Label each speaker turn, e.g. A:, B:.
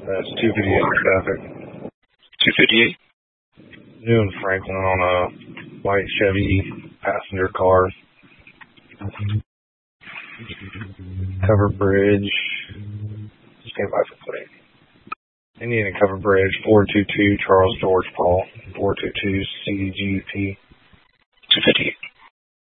A: That's 258 traffic.
B: 258.
A: New in Franklin on a white Chevy passenger car. Covered Bridge. Stand by for plate. Indiana Covered Bridge, 422 Charles George Paul, 422 CGP.
B: 258.